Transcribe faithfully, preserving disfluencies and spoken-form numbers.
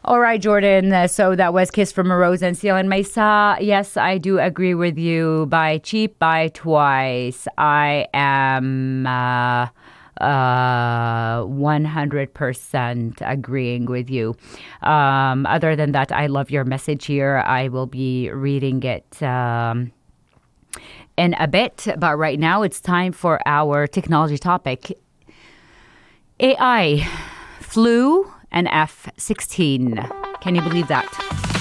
All right, Jordan. Uh, So that was Kiss from a Rose and Seal and Mesa. Yes, I do agree with you. Buy cheap, buy twice. I am uh, uh, one hundred percent agreeing with you. Um, other than that, I love your message here. I will be reading it um, in a bit. But right now, it's time for our technology topic. A I flew an F sixteen. Can you believe that?